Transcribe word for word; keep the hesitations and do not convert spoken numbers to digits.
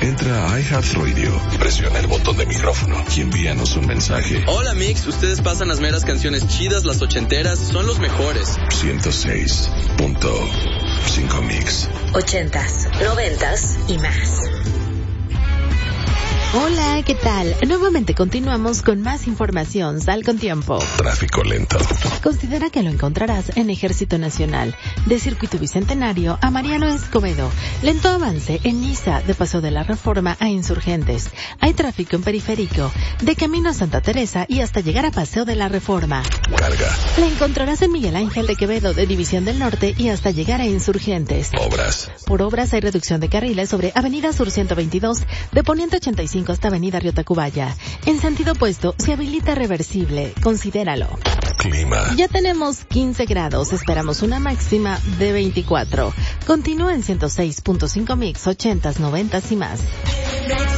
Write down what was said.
Entra a iHeartRadio, presiona el botón de micrófono y envíanos un mensaje. Hola Mix, ustedes pasan las meras canciones chidas, las ochenteras, son los mejores. ciento seis punto cinco Mix. Ochentas, noventas y más. Hola, ¿qué tal? Nuevamente continuamos con más información. Sal con tiempo. Tráfico lento. Considera que lo encontrarás en Ejército Nacional, de Circuito Bicentenario a Mariano Escobedo. Lento avance en Niza, de Paso de la Reforma a Insurgentes. Hay tráfico en Periférico, de camino a Santa Teresa y hasta llegar a Paseo de la Reforma. Carga. La encontrarás en Miguel Ángel de Quevedo, de División del Norte y hasta llegar a Insurgentes. Obras. Por obras hay reducción de carriles sobre Avenida Sur ciento veintidós, de Poniente ochenta y cinco hasta Avenida Río Tacubaya. En sentido opuesto, se habilita reversible. Considéralo. Clima. Ya tenemos quince grados. Esperamos una máxima de veinticuatro. Continúa en ciento seis punto cinco Mix, ochentas, noventas y más.